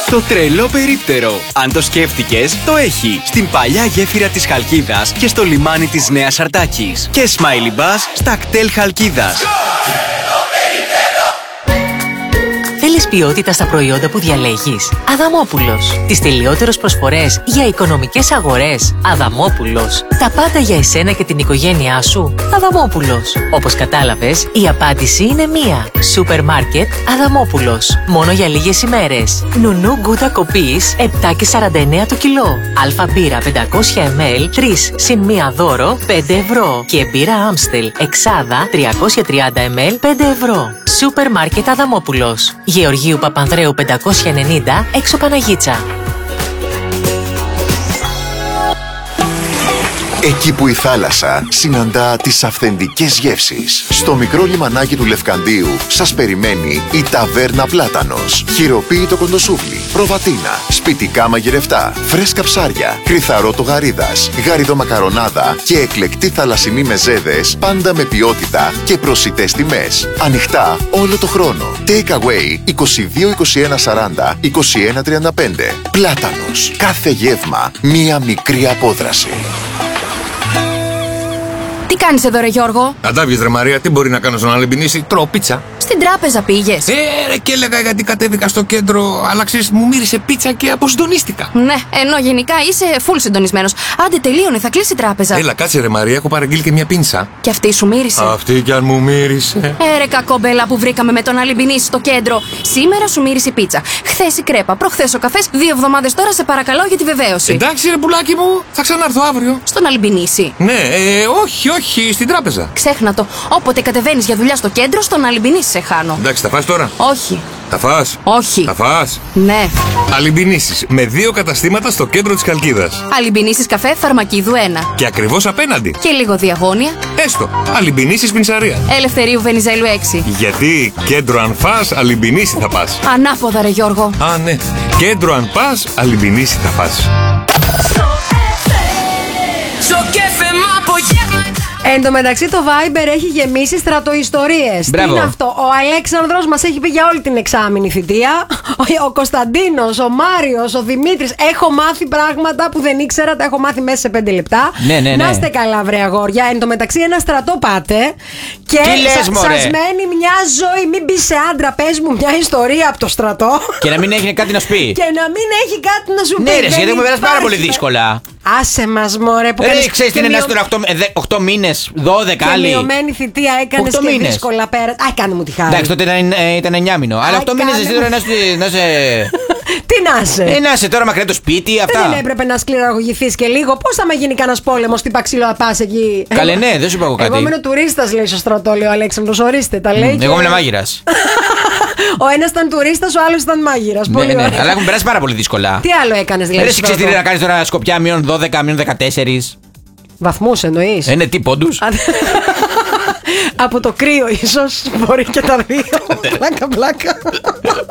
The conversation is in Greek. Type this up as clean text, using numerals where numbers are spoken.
Το τρελό περίπτερο. Αν το σκέφτηκες, το έχει. Στην παλιά γέφυρα της Χαλκίδας και στο λιμάνι της Νέας Αρτάκης. Και Smiley Bus στα κτέλ Χαλκίδας. Θέλεις ποιότητα στα προϊόντα που διαλέγεις? Αδαμόπουλος. Τις τελειότερες προσφορές για οικονομικές αγορές. Αδαμόπουλος. Τα πάντα για εσένα και την οικογένειά σου. Αδαμόπουλος. Όπως κατάλαβες, η απάντηση είναι μία. Σούπερ μάρκετ Αδαμόπουλος. Μόνο για λίγες ημέρες. Νουνού γκούτα κοπής 7,49 το κιλό. Αλφα μπύρα 500 ml 3 συν 1 δώρο 5 ευρώ. Και μπύρα Άμστελ εξάδα 330 ml 5 ευρώ. Σούπερ μάρκετ Αδαμόπουλος. Γεωργίου Παπανδρέου 590 έξω Παναγίτσα. Εκεί που η θάλασσα συναντά τις αυθεντικές γεύσεις. Στο μικρό λιμανάκι του Λευκαντίου σας περιμένει η Ταβέρνα Πλάτανος. Χειροποίητο κοντοσούβλι, προβατίνα, σπιτικά μαγειρευτά, φρέσκα ψάρια, κρυθαρότο γαρίδας, γαριδομακαρονάδα και εκλεκτή θαλασσινή μεζέδες, πάντα με ποιότητα και προσιτές τιμές. Ανοιχτά όλο το χρόνο. Take away 22 21 40 21 35. Πλάτανος. Κάθε γεύμα μία μικρή απόδραση. Τι κάνεις εδώ, ρε Γιώργο? Αντάβιες, ρε Μαρία, τι μπορεί να κάνω στον Αλεμπινίση? Τρώω πίτσα. Στην τράπεζα πήγες? Ρε, και έλεγα γιατί κατέβηκα στο κέντρο, αλλά ξέρεις, μου μύρισε πίτσα και αποσυντονίστηκα. Ναι, ενώ γενικά είσαι full συντονισμένος. Άντε, τελείωνε, θα κλείσει η τράπεζα. Έλα, κάτσε, ρε Μαρία, έχω παραγγείλει και μια πίνσα. Και αυτή σου μύρισε? Αυτή κι αν μου μύρισε. Ρε κακόμπελα που βρήκαμε με τον Αλεμπινίση στο κέντρο. Σήμερα σου μύρισε η πίτσα. Χθες η κρέπα, προχθές ο καφές. 2 εβδομάδες τώρα σε παρακαλώ για τη βεβαίωση. Εντάξει, ρε πουλάκι μου, θα ξανάρθω αύριο. Στον Αλεμπινίση? Ναι, όχι, στην τράπεζα. Ξέχνα το. Όποτε κατεβαίνεις για δουλειά στο κέντρο, στον Αλεμπινίση σε χάνω. Εντάξει, θα φας τώρα? Όχι. Θα φας? Όχι. Θα φας? Ναι. Αλεμπινίσεις με 2 καταστήματα στο κέντρο της Χαλκίδας. Αλεμπινίσεις καφέ Φαρμακίδου 1. Και ακριβώς απέναντι. Και λίγο διαγώνια. Έστω. Αλεμπινίσεις πινσαρία. Ελευθερίου Βενιζέλου 6. Γιατί κέντρο αν φας, Αλεμπινίση θα πας. Ανάποδα, ρε Γιώργο. Α, ναι. Κέντρο αν πας, Αλεμπινίση θα πας. Εν τω μεταξύ το Viber έχει γεμίσει στρατοϊστορίες. Τι είναι αυτό? Ο Αλέξανδρος μας έχει πει για όλη την εξάμηνη θητεία. Ο Κωνσταντίνος, ο Μάριος, ο Δημήτρης. Έχω μάθει πράγματα που δεν ήξερα, τα έχω μάθει μέσα σε 5 λεπτά. Ναι. Να είστε καλά, βρε αγόρια. Εν τω μεταξύ ένα στρατό πάτε. Και σας μένει μια ζωή. Μην μπει σε άντρα, πες μου μια ιστορία από το στρατό. Και να μην έχει κάτι να σου πει. Και να μην έχει κάτι να σου πει. Ναι, ρε, γιατί μου περάσει πάρα πολύ δύσκολα. Άσε μας, μωρέ, που ξέρεις τι είναι να στον 8 μήνες, 12 και άλλοι. μειωμένη θητεία έκανες και μήνες. δύσκολα πέρα. Α, κάνε μου τη χάρη. Εντάξει, τότε ήταν 9 μήνο. Αλλά 8 μήνες εσύ τώρα να σε. Τι να είσαι. Να είσαι τώρα μακριά το σπίτι, αυτά. Δεν έπρεπε να σκληραγωγηθείς και λίγο? Πώς θα με γίνει κανένας πόλεμος, τι παξίλο να πας εκεί? Καλέ, ναι, δεν σου είπα εγώ κάτι. Εγώ ήμουν τουρίστας, λέει στο στρατό, λέει ο Αλέξανδρος. Ορίστε, τα λέει. Εγώ ήμουν μάγειρας. Ο ένας ήταν τουρίστας, ο άλλος ήταν μάγειρας. Πολύ ωραία. Αλλά έχουν περάσει πάρα πολύ δύσκολα. Τι άλλο έκανες, δηλαδή? Δεν ξέρεις τι να κάνεις τώρα, Σκοπιά -12, -14. Βαθμούς εννοείς? Ναι, τι πόντους. Από το κρύο ίσως μπορεί και τα δύο. Πλάκα.